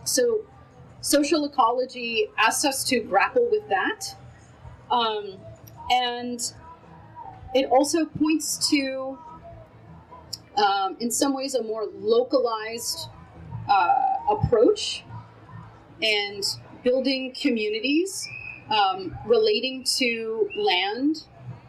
So social ecology asks us to grapple with that. And it also points to, in some ways, a more localized approach and building communities relating to land.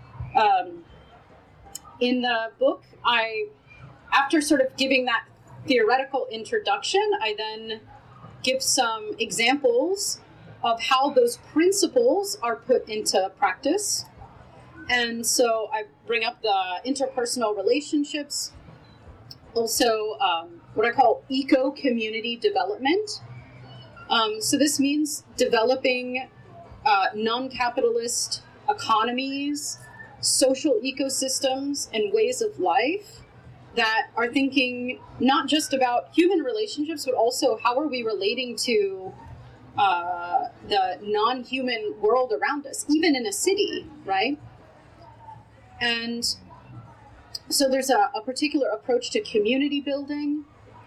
In the book, after sort of giving that theoretical introduction, I then give some examples of how those principles are put into practice. And so I bring up the interpersonal relationships, also what I call eco-community development. So this means developing non-capitalist economies, social ecosystems, and ways of life that are thinking not just about human relationships, but also how are we relating to the non-human world around us, even in a city, right? And so there's a particular approach to community building.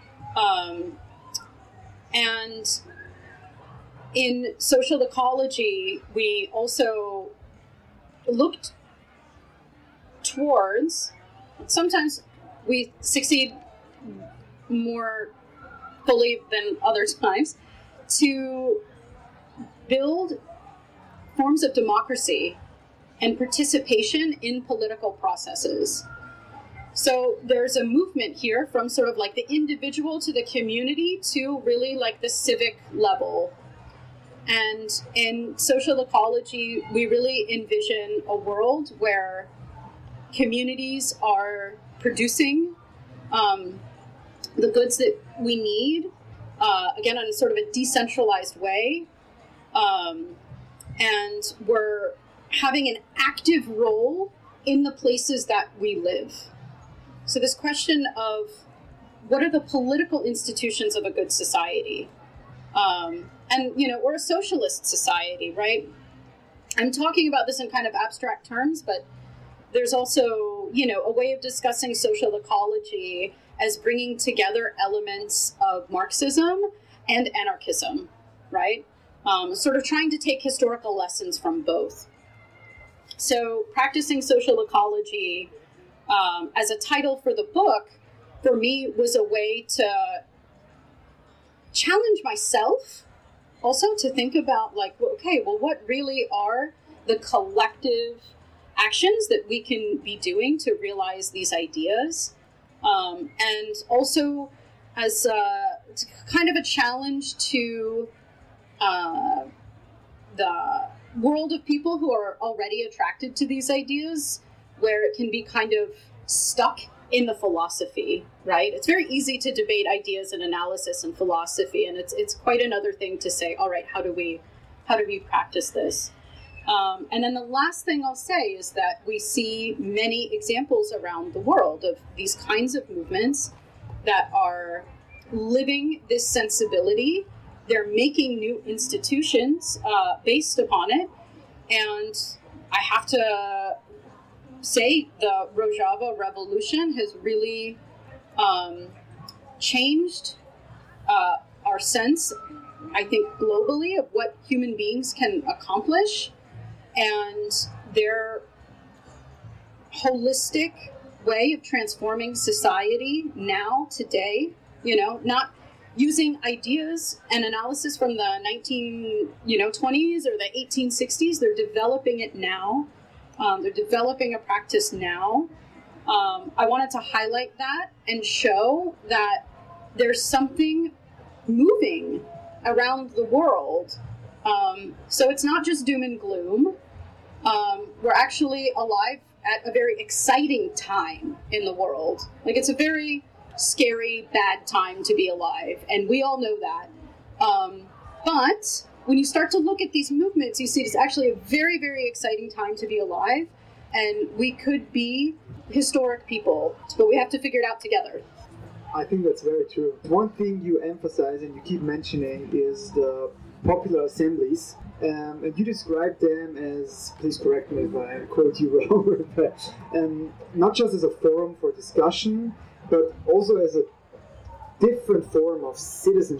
And in social ecology, we also looked towards, sometimes we succeed more fully than other times, to build forms of democracy and participation in political processes. So there's a movement here from sort of like the individual to the community to really like the civic level. And in social ecology, we really envision a world where communities are producing the goods that we need, again, in sort of a decentralized way. And we're having an active role in the places that we live. So this question of what are the political institutions of a good society? And, you know, we're a socialist society, right? I'm talking about this in kind of abstract terms, but there's also, you know, a way of discussing social ecology as bringing together elements of Marxism and anarchism, right? Sort of trying to take historical lessons from both. So practicing social ecology as a title for the book, for me, was a way to challenge myself also to think about like, okay, well, what really are the collective actions that we can be doing to realize these ideas? And also as kind of a challenge to the world of people who are already attracted to these ideas, where it can be kind of stuck in the philosophy, right? It's very easy to debate ideas and analysis and philosophy, and it's quite another thing to say, all right, how do we practice this? And then the last thing I'll say is that we see many examples around the world of these kinds of movements that are living this sensibility. They're making new institutions based upon it. And I have to say the Rojava Revolution has really changed our sense, I think, globally of what human beings can accomplish. And their holistic way of transforming society now, today, you know, not using ideas and analysis from the 1920s or the 1860s. They're developing it now. They're developing a practice now. I wanted to highlight that and show that there's something moving around the world. So it's not just doom and gloom. We're actually alive at a very exciting time in the world. Like, it's a very scary, bad time to be alive, and we all know that. But when you start to look at these movements, you see it's actually a very, very exciting time to be alive, and we could be historic people, but we have to figure it out together. I think that's very true. One thing you emphasize and you keep mentioning is the popular assemblies. And you describe them as, please correct me if I quote you wrong, but not just as a forum for discussion, but also as a different form of citizenship